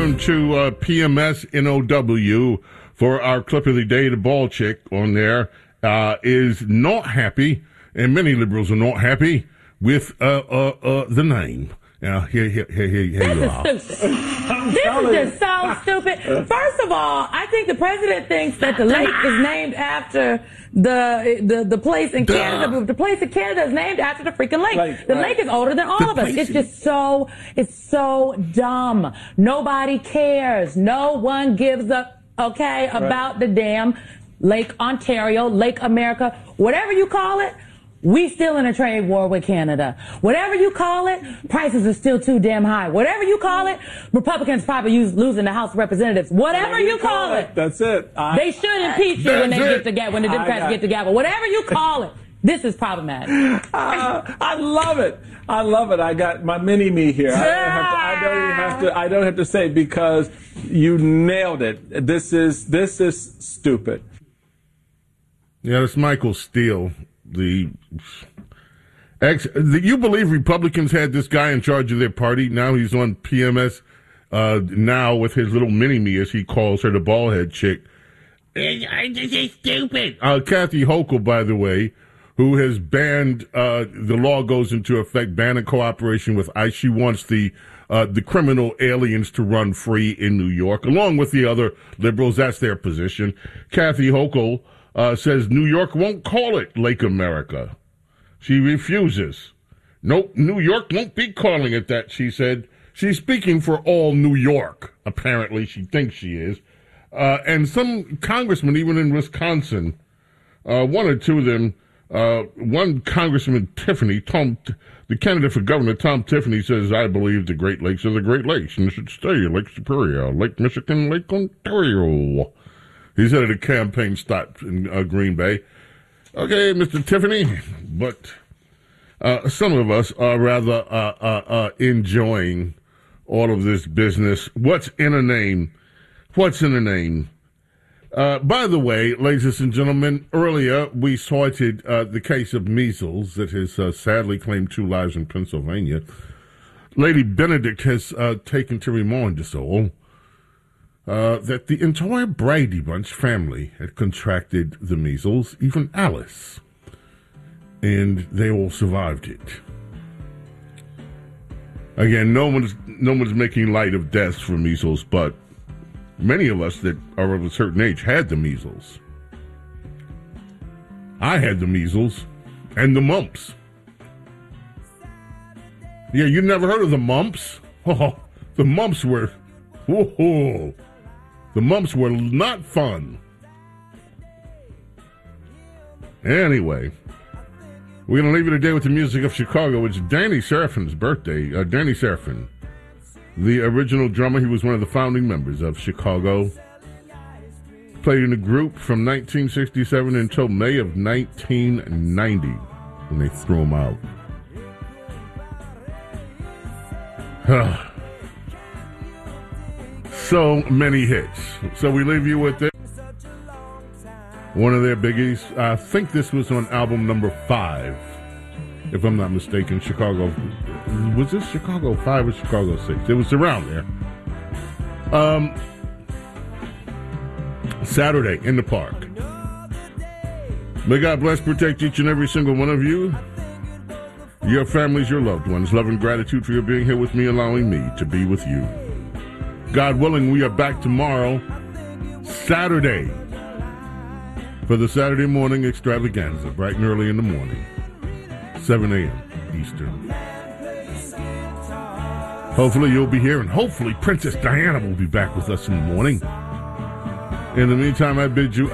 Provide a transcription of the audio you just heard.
turn to PMS NOW for our clip of the day. The bald chick on there is not happy, and many liberals are not happy with the name. Now, here you are. This is just so stupid. First of all, I think the president thinks that the lake is named after the place in Canada. But the place in Canada is named after the freaking lake. The lake is older than all of us. It's just it's so dumb. Nobody cares. No one gives a about the damn Lake Ontario, Lake America, whatever you call it. We still in a trade war with Canada. Whatever you call it, prices are still too damn high. Whatever you call it, Republicans probably losing the House of Representatives. Whatever you call it. That's it. They should impeach you when the Democrats get together. Whatever you call it, this is problematic. I love it. I love it. I got my mini-me here. I don't have to say, because you nailed it. This is stupid. Yeah, it's Michael Steele. You believe Republicans had this guy in charge of their party? Now he's on PMS now with his little mini-me, as he calls her, the bald-head chick. This is stupid. Kathy Hochul, by the way, who has banned, the law goes into effect, banning cooperation with ICE. She wants the criminal aliens to run free in New York, along with the other liberals. That's their position. Kathy Hochul says New York won't call it Lake America. She refuses. Nope, New York won't be calling it that, she said. She's speaking for all New York, apparently. She thinks she is. And some congressmen, even in Wisconsin, one or two of them, one Congressman Tiffany, the candidate for governor, Tom Tiffany, says, I believe the Great Lakes are the Great Lakes, and they should stay Lake Superior, Lake Michigan, Lake Ontario. He said at a campaign stop in Green Bay. Okay, Mr. Tiffany, but some of us are rather enjoying all of this business. What's in a name? What's in a name? By the way, ladies and gentlemen, earlier we cited the case of measles that has sadly claimed 2 lives in Pennsylvania. Lady Benedict has taken to remind us all that the entire Brady Bunch family had contracted the measles, even Alice, and they all survived it. Again, no one's making light of deaths from measles, but many of us that are of a certain age had the measles. I had the measles and the mumps. Yeah, you never heard of the mumps? Oh, the mumps were... Whoa. The mumps were not fun. Anyway, we're going to leave it today with the music of Chicago. It's Danny Serafin's birthday. Danny Serafin, the original drummer. He was one of the founding members of Chicago. Played in the group from 1967 until May of 1990 when they threw him out. So many hits. So we leave you with it. One of their biggies. I think this was on album number 5, if I'm not mistaken. Chicago. Was this Chicago 5 or Chicago 6? It was around there. Saturday in the park. May God bless, protect each and every single one of you, your families, your loved ones. Love and gratitude for your being here with me, allowing me to be with you. God willing, we are back tomorrow, Saturday, for the Saturday morning extravaganza, bright and early in the morning, 7 a.m. Eastern. Hopefully you'll be here, and hopefully Princess Diana will be back with us in the morning. In the meantime, I bid you